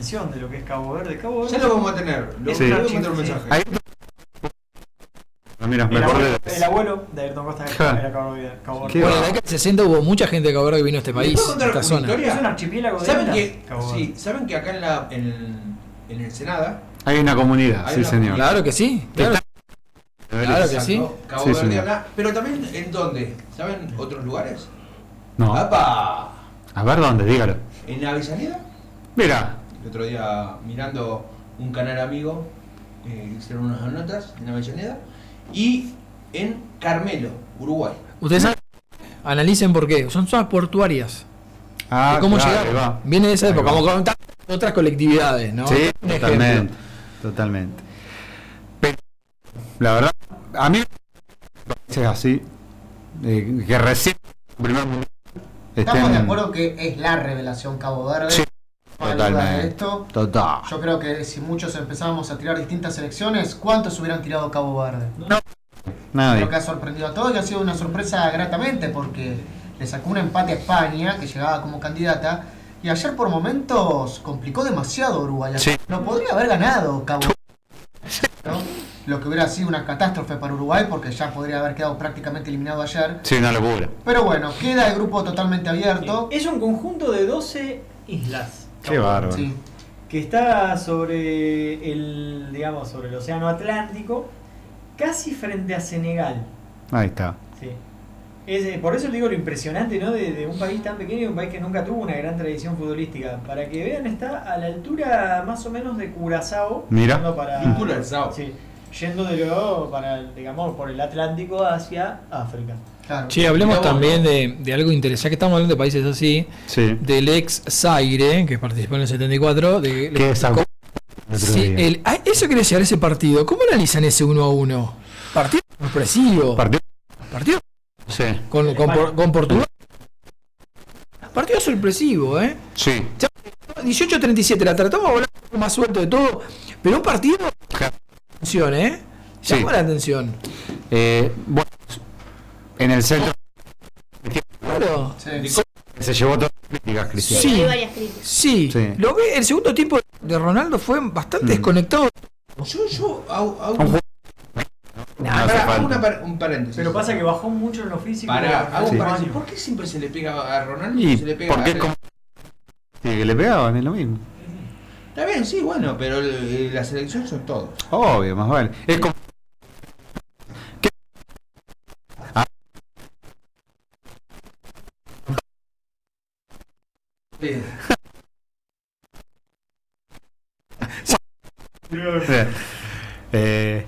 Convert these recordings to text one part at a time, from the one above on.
dimensión de lo que es Cabo Verde. Cabo Verde Ya lo vamos a tener. Lo sí. voy a mandar un mensaje. Ahí. Mira, me acordé. El abuelo de Ayrton Costa era Cabo Verde. Bueno, en la década del 60 hubo mucha gente de Cabo Verde que vino a este país, a esta zona. Es un archipiélago de ¿Saben islas, que, Cabo Verde. sí, ¿saben que acá en el Senada Hay una comunidad, hay sí, una señor. Claro que sí, claro. Claro que sí. Cabo Sí, Verde señor. acá, pero también ¿en dónde? ¿Saben otros lugares? No. ¡Apa! A ver dónde, dígalo. En Avellaneda, Mira. el otro día mirando un canal amigo, hicieron unas notas en Avellaneda, y en Carmelo, Uruguay. Ustedes saben, analicen por qué. Son zonas portuarias. Ah, ¿Cómo claro, llegaron? ahí va. Viene de esa Ahí época, va. como con otras colectividades, ¿no? Sí, Un totalmente. ejemplo. Totalmente. Pero, la verdad, a mí me parece así, que recién el primer mundial Estamos de acuerdo que es la revelación Cabo Verde. Sí, No hay duda de totalmente. esto. Total. Yo creo que si muchos empezábamos a tirar distintas selecciones, ¿cuántos hubieran tirado Cabo Verde? Nadie. Creo que ha sorprendido a todos y ha sido una sorpresa gratamente porque le sacó un empate a España, que llegaba como candidata, y ayer por momentos complicó demasiado a Uruguay. Sí. No podría haber ganado Cabo Verde, ¿no? Lo que hubiera sido una catástrofe para Uruguay porque ya podría haber quedado prácticamente eliminado ayer. Sí, una locura. Pero bueno, queda el grupo totalmente abierto. Es un conjunto de 12 islas. Qué bárbaro. Sí. Que está sobre sobre el océano Atlántico, casi frente a Senegal. Ahí está. Sí. Por eso digo lo impresionante, ¿no? De un país tan pequeño y un país que nunca tuvo una gran tradición futbolística. Para que vean, está a la altura más o menos de Curazao. Mira. Yendo para, Curazao. Sí. Yendo de luego por el Atlántico hacia África. Claro. Che, hablemos Mirá vos, también de algo interesante, que estamos hablando de países así, Sí. del ex Zaire, que participó en el 74. ¿Qué es algo? Sí, eso quiere llegar ese partido. ¿Cómo analizan ese 1-1? Partido sorpresivo. Partido Sí. con Portugal. Partido sorpresivo, ¿eh? Sí. 18-37, la tratamos de volar un poco más suelto de todo, pero un partido. Atención, ¿eh? Sí. Llama la atención. Bueno, en el centro Claro. Sí. se llevó todas las críticas, Cristian. Sí. Hay varias críticas. Sí. Sí. Lo que el segundo tiempo de Ronaldo fue bastante desconectado. Yo hago Un juego. No hace hago falta. un paréntesis. Pero pasa que bajó mucho en lo físico. Hago Sí. un paréntesis. ¿Por qué siempre se le pega a Ronaldo Y se le pega porque a es como sí, que le pegaban, es lo mismo. Está bien, sí, bueno, pero la selección son todos. Obvio, más vale. Es como eh,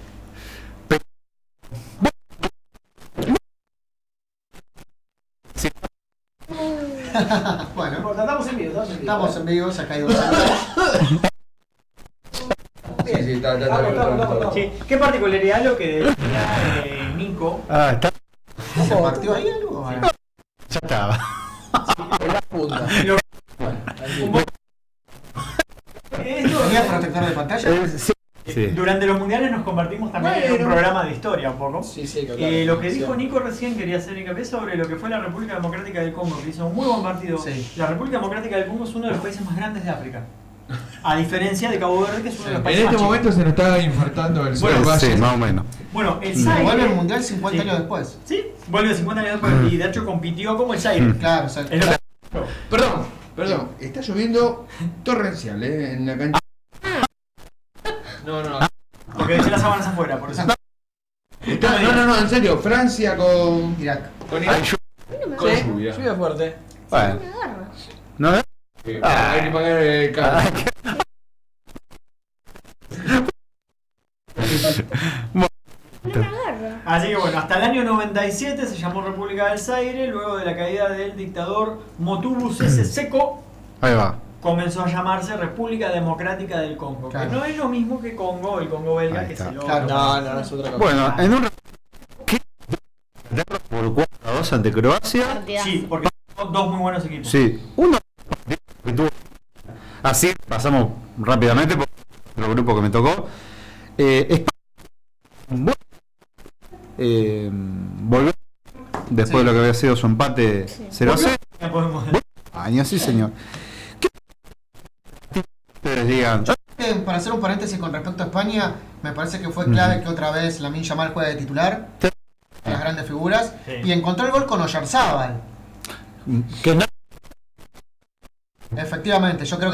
Bueno, Estamos en vivo, estamos en vivo, se ha caído el Sí, sí, está. Sí. ¿Qué particularidad lo que decía Nico? está. ¿Se partió ahí algo? Ya estaba. ¿Tenía protector de pantalla? Sí. Durante los mundiales nos convertimos también en un programa de historia un poco. Sí, sí, Lo que dijo Nico recién quería hacer hincapié sobre lo que fue la República Democrática del Congo, que hizo un muy buen partido. Sí. La República Democrática del Congo es uno de los países más grandes de África. A diferencia de Cabo Verde, que es uno de los En países este más momento se nos está infartando el suelo. Sí, más o menos. chicos. Bueno, el Se Zaire... vuelve al mundial 50 Sí. años después. Sí, vuelve 50 años después y de hecho compitió como el Zaire. Claro, o sea, En lo- Perdón, está lloviendo torrencial, en la cancha. No, Porque dejé las sábanas afuera, por eso. no, en serio, Francia con Irak. Irak. Con Sí, lluvia. lluvia fuerte. Bueno, Me agarra. ¿no? Hay que pagar el carro. No me agarra. Así que bueno, hasta el año 97 se llamó República del Zaire, luego de la caída del dictador Mobutu Sese Seko, Ahí va. comenzó a llamarse República Democrática del Congo, Claro. que no es lo mismo que Congo, el Congo belga, Ahí que está. se lo... Claro. No, es otra cosa. Bueno, en un ¿qué? Por 4-2 ante Croacia. Partidazo. Sí, porque son dos muy buenos equipos. Sí, uno que tuvo. Así pasamos rápidamente por otro grupo que me tocó. España volvió después de lo que había sido su empate Sí. 0-0. Ya podemos... Años, sí, señor. ¿Qué de ustedes digan. Para hacer un paréntesis con respecto a España, me parece que fue clave que otra vez Lamine Yamal juegue de titular, las grandes figuras, y encontró el gol con Oyarzábal. Que no. Efectivamente, yo creo que